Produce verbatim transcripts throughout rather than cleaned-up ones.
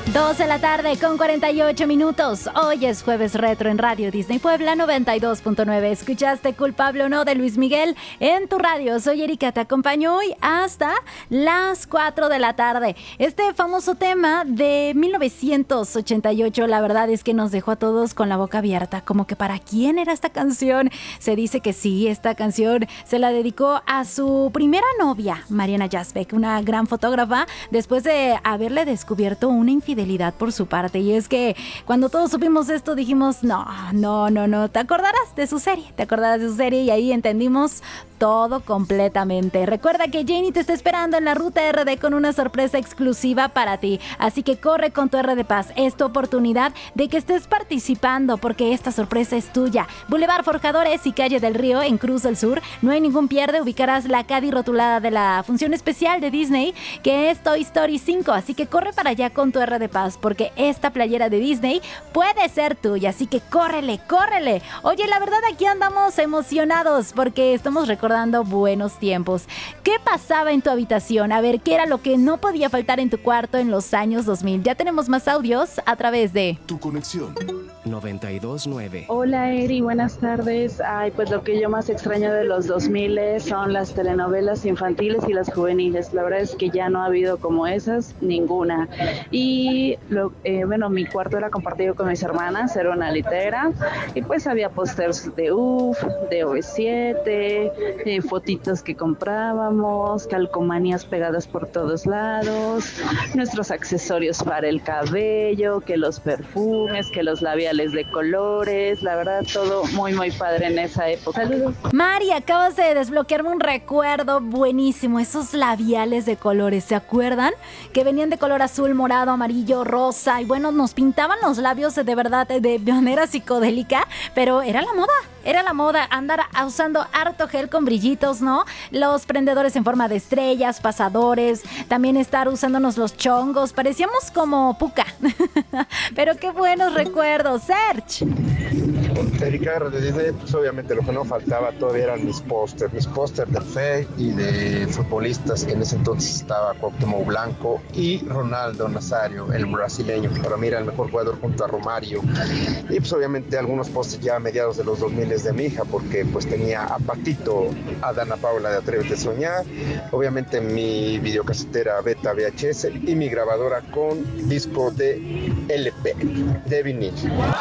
dos de la tarde con cuarenta y ocho minutos. Hoy es Jueves Retro en Radio Disney Puebla noventa y dos punto nueve. Escuchaste Culpable o No de Luis Miguel en tu radio. Soy Erika, te acompaño hoy hasta las cuatro de la tarde. Este famoso tema de mil novecientos ochenta y ocho, la verdad es que nos dejó a todos con la boca abierta. Como que ¿para quién era esta canción? Se dice que sí, esta canción se la dedicó a su primera novia, Mariana Yazbek, una gran fotógrafa, después de haberle descubierto una infidelidad por su parte. Y es que cuando todos supimos esto dijimos, no, no, no, no, te acordarás de su serie, te acordarás de su serie y ahí entendimos todo completamente. Recuerda que Janie te está esperando en la ruta R D con una sorpresa exclusiva para ti, así que corre con tu R D Paz, es tu oportunidad de que estés participando porque esta sorpresa es tuya. Boulevard Forjadores y Calle del Río en Cruz del Sur, no hay ningún pierde, ubicarás la Caddy rotulada de la función especial de Disney que es Toy Story cinco, así que corre para allá con tu R D Paz porque esta playera de Disney puede ser tuya, así que córrele, córrele. Oye, la verdad aquí andamos emocionados porque estamos recordando buenos tiempos. ¿Qué pasaba en tu habitación? A ver, ¿qué era lo que no podía faltar en tu cuarto en los años dos mil? Ya tenemos más audios a través de Tu Conexión noventa y dos punto nueve. Hola Eri, buenas tardes. Ay, pues lo que yo más extraño de los dos mil son las telenovelas infantiles y las juveniles. La verdad es que ya no ha habido como esas, ninguna. Y lo, eh, bueno, mi cuarto era compartido con mis hermanas, era una litera y pues había pósters de U F, de O V siete, eh, fotitos que comprábamos, calcomanías pegadas por todos lados, nuestros accesorios para el cabello, que los perfumes, que los labiales de colores, la verdad todo muy muy padre en esa época. Saludos. Mari, acabas de desbloquearme un recuerdo buenísimo, esos labiales de colores, ¿se acuerdan? Que venían de color azul, morado, amarillo, rosa y bueno, nos pintaban los labios de verdad de manera psicodélica, pero era la moda. Era la moda andar usando harto gel con brillitos, ¿no? Los prendedores en forma de estrellas, pasadores, también estar usándonos los chongos, parecíamos como Puka. Pero qué buenos recuerdos, Serge. Erika, de Disney, pues obviamente lo que no faltaba todavía eran mis pósters, mis pósters de Fey y de futbolistas, que en ese entonces estaba Cuauhtémoc Blanco y Ronaldo Nazario, el brasileño, que para mí era el mejor jugador junto a Romario. Y pues obviamente algunos pósters ya a mediados de los dos mil de mi hija, porque pues tenía a Patito, a Dana Paula de Atrévete a Soñar, obviamente mi videocasetera Beta V H S y mi grabadora con disco de L P, de vinil.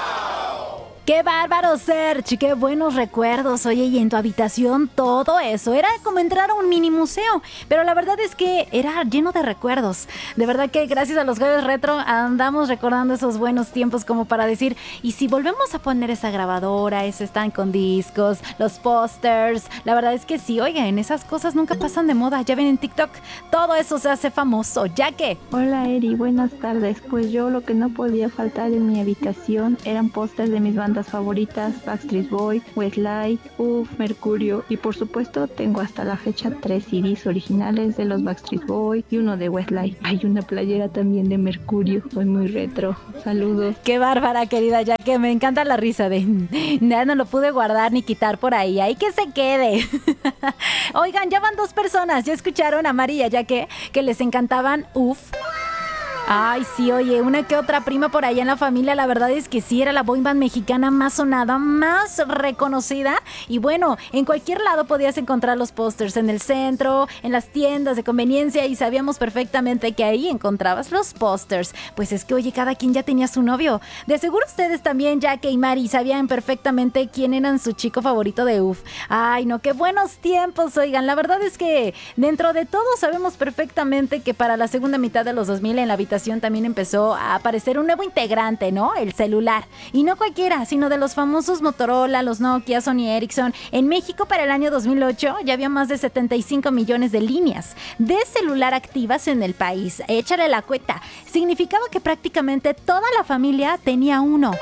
¡Qué bárbaro, Serge! ¡Qué buenos recuerdos! Oye, y en tu habitación todo eso. Era como entrar a un mini museo. Pero la verdad es que era lleno de recuerdos. De verdad que gracias a los Jueves Retro andamos recordando esos buenos tiempos como para decir, y si volvemos a poner esa grabadora, ese stand con discos, los pósters. La verdad es que sí, oigan, esas cosas nunca pasan de moda. Ya ven en TikTok, todo eso se hace famoso, ya que... Hola Eri, buenas tardes. Pues yo lo que no podía faltar en mi habitación eran pósters de mis bandas favoritas, Backstreet Boys, Westlife, U F, Mercurio y por supuesto tengo hasta la fecha tres C Ds originales de los Backstreet Boys y uno de Westlife. Hay una playera también de Mercurio, soy muy retro. Saludos. Qué bárbara, querida, ya que me encanta la risa de nada, no lo pude guardar ni quitar por ahí, ahí que se quede. Oigan, ya van dos personas, ya escucharon a María, ya que, que les encantaban U F. Ay, sí, oye, una que otra prima por allá en la familia, la verdad es que sí, era la boy band mexicana más sonada, más reconocida. Y bueno, en cualquier lado podías encontrar los pósters, en el centro, en las tiendas de conveniencia, y sabíamos perfectamente que ahí encontrabas los pósters. Pues es que, oye, cada quien ya tenía su novio. De seguro ustedes también, Jaque y Mari, sabían perfectamente quién eran su chico favorito de U F. Ay, no, qué buenos tiempos, oigan. La verdad es que dentro de todo sabemos perfectamente que para la segunda mitad de los dos mil en la habitación también empezó a aparecer un nuevo integrante, ¿no? El celular. Y no cualquiera, sino de los famosos Motorola, los Nokia, Sony Ericsson. En México para el año dos mil ocho ya había más de setenta y cinco millones de líneas de celular activas en el país. Échale la cuenta. Significaba que prácticamente toda la familia tenía uno.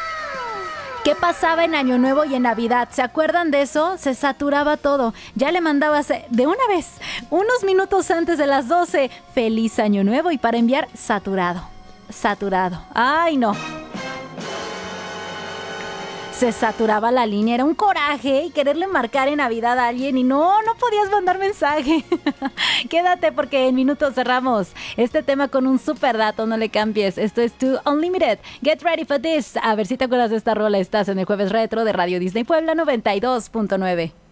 ¿Qué pasaba en Año Nuevo y en Navidad? ¿Se acuerdan de eso? Se saturaba todo. Ya le mandabas de una vez, unos minutos antes de las doce, feliz Año Nuevo, y para enviar, saturado. Saturado. ¡Ay, no! se saturaba la línea, era un coraje y quererle marcar en Navidad a alguien y no, no podías mandar mensaje. Quédate porque en minutos cerramos este tema con un super dato, no le cambies. Esto es To Unlimited. Get ready for this. A ver si te acuerdas de esta rola. Estás en el Jueves Retro de Radio Disney Puebla noventa y dos punto nueve.